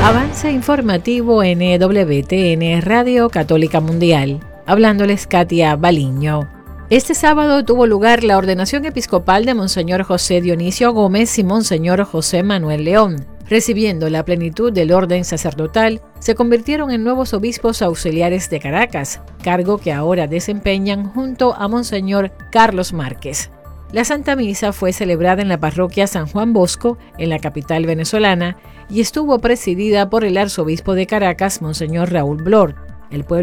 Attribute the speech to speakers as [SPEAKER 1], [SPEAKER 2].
[SPEAKER 1] Avance informativo NWTN Radio Católica Mundial. Hablándoles Katia Baliño. Este sábado tuvo lugar la ordenación episcopal de Monseñor José Dionisio Gómez y Monseñor José Manuel León. Recibiendo la plenitud del orden sacerdotal, se convirtieron en nuevos obispos auxiliares de Caracas, cargo que ahora desempeñan junto a Monseñor Carlos Márquez. La Santa Misa fue celebrada en la parroquia San Juan Bosco, en la capital venezolana, y estuvo presidida por el arzobispo de Caracas, Monseñor Raúl Blor. El pueblo